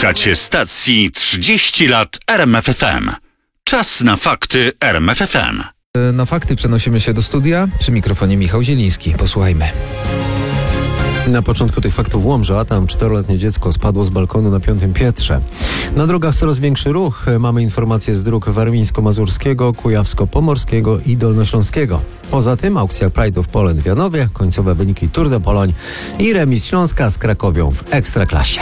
Słuchacie stacji 30 lat RMF FM. Czas na fakty RMF FM. Na fakty przenosimy się do studia. Przy mikrofonie Michał Zieliński. Posłuchajmy. Na początku tych faktów Łomża, tam 4-letnie dziecko spadło z balkonu na 5. piętrze. Na drogach coraz większy ruch. Mamy informacje z dróg warmińsko-mazurskiego, kujawsko-pomorskiego i dolnośląskiego. Poza tym aukcja Pride of Poland w Janowie, końcowe wyniki Tour de Pologne i remis Śląska z Krakowią w Ekstraklasie.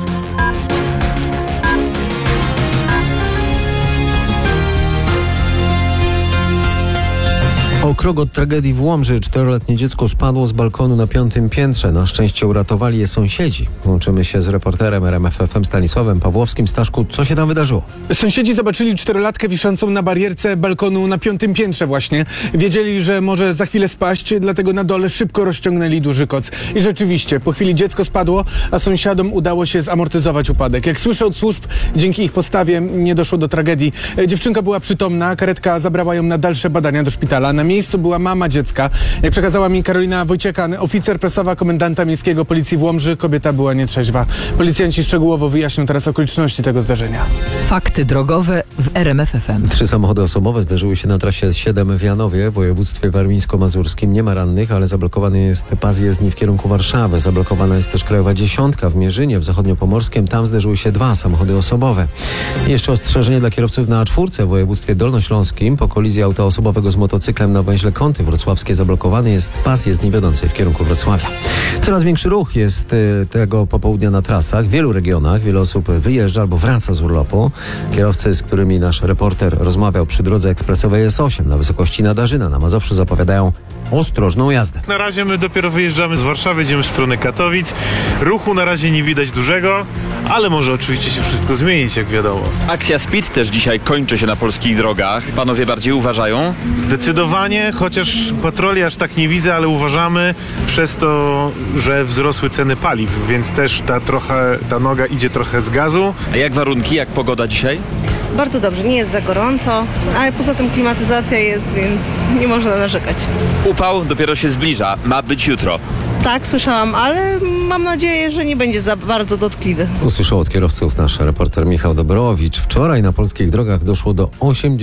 O krok od tragedii w Łomży 4-letnie dziecko spadło z balkonu na 5. piętrze. Na szczęście uratowali je sąsiedzi. Łączymy się z reporterem RMF FM Stanisławem Pawłowskim. Staszku, co się tam wydarzyło? Sąsiedzi zobaczyli 4-latkę wiszącą na barierce balkonu na 5. piętrze właśnie. Wiedzieli, że może za chwilę spaść, dlatego na dole szybko rozciągnęli duży koc. I rzeczywiście, po chwili dziecko spadło, a sąsiadom udało się zamortyzować upadek. Jak słyszę od służb, dzięki ich postawie nie doszło do tragedii. Dziewczynka była przytomna, karetka zabrała ją na dalsze badania do szpitala. Na miejscu była mama dziecka. Jak przekazała mi Karolina Wojcieka, oficer prasowa komendanta miejskiego policji w Łomży, kobieta była nietrzeźwa. Policjanci szczegółowo wyjaśnią teraz okoliczności tego zdarzenia. Fakty drogowe w RMF FM. 3 samochody osobowe zderzyły się na trasie 7 w Janowie w województwie warmińsko-mazurskim. Nie ma rannych, ale zablokowany jest pas jezdni w kierunku Warszawy. Zablokowana jest też krajowa 10 w Mierzynie w zachodniopomorskim. Tam zderzyły się 2 samochody osobowe. Jeszcze ostrzeżenie dla kierowców na A4 w województwie dolnośląskim. Po kolizji auta osobowego z motocyklem na węźle Kąty wrocławskie zablokowany jest pas jezdni wiodącej w kierunku Wrocławia. Coraz większy ruch jest tego popołudnia na trasach. W wielu regionach wiele osób wyjeżdża albo wraca z urlopu. Kierowcy, z którymi nasz reporter rozmawiał przy drodze ekspresowej S8 na wysokości Nadarzyna na Mazowszu, zapowiadają ostrożną jazdę. Na razie my dopiero wyjeżdżamy z Warszawy, idziemy w stronę Katowic. Ruchu na razie nie widać dużego, ale może oczywiście się wszystko zmienić, jak wiadomo. Akcja Speed też dzisiaj kończy się na polskich drogach. Panowie bardziej uważają? Zdecydowanie, chociaż patroli aż tak nie widzę, ale uważamy przez to, że wzrosły ceny paliw, więc też ta noga idzie trochę z gazu. A jak warunki, jak pogoda dzisiaj? Bardzo dobrze, nie jest za gorąco, ale poza tym klimatyzacja jest, więc nie można narzekać. Upał dopiero się zbliża, ma być jutro. Tak, słyszałam, ale mam nadzieję, że nie będzie za bardzo dotkliwy. Usłyszał od kierowców nasz reporter Michał Dobrowicz. Wczoraj na polskich drogach doszło do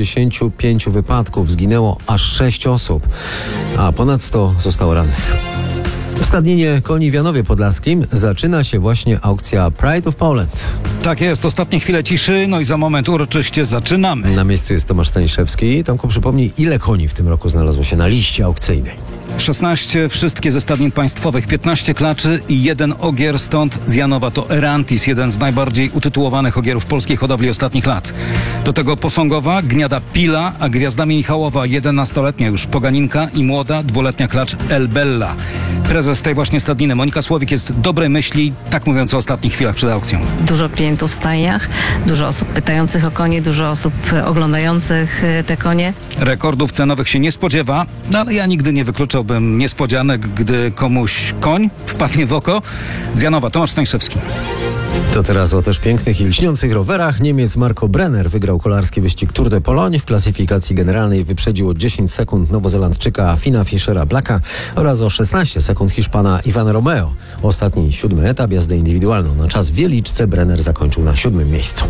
85 wypadków. Zginęło aż 6 osób, a ponad 100 zostało rannych. W stadninie koni w Janowie Podlaskim zaczyna się właśnie aukcja Pride of Poland. Tak jest, ostatnie chwile ciszy, no i za moment uroczyście zaczynamy. Na miejscu jest Tomasz Staniszewski. Tomku, przypomnij, ile koni w tym roku znalazło się na liście aukcyjnej? 16, wszystkie ze stadnin państwowych, 15 klaczy i 1 ogier, stąd z Janowa to Erantis, jeden z najbardziej utytułowanych ogierów polskiej hodowli ostatnich lat. Do tego posągowa, gniada Pila, a gwiazdami Michałowa 11-letnia już Poganinka i młoda 2-letnia klacz El Bella. Prezes tej właśnie stadniny Monika Słowik jest dobrej myśli, tak mówiąc o ostatnich chwilach przed aukcją. Dużo klientów w stajniach, dużo osób pytających o konie, dużo osób oglądających te konie. Rekordów cenowych się nie spodziewa, no ale ja nigdy nie wykluczałbym niespodzianek, gdy komuś koń wpadnie w oko. Z Janowa, Tomasz Stańszewski. To teraz o też pięknych i lśniących rowerach. Niemiec Marco Brenner wygrał kolarski wyścig Tour de Pologne. W klasyfikacji generalnej wyprzedził o 10 sekund Nowozelandczyka Fina Fischera Blacka oraz o 16 sekund Hiszpana Ivana Romeo. Ostatni 7. etap jazdy indywidualną na czas w Wieliczce Brenner zakończył na 7. miejscu.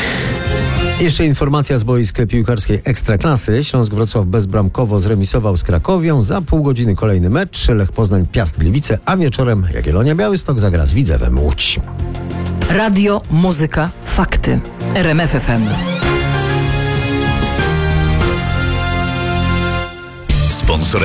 Jeszcze informacja z boisk piłkarskiej Ekstraklasy. Śląsk Wrocław bezbramkowo zremisował z Krakowią. Za pół godziny kolejny mecz. Lech Poznań Piast Gliwice, a wieczorem Jagiellonia Białystok zagra z Widzewem Łódź. Radio, muzyka, fakty. RMF FM. Sponsorem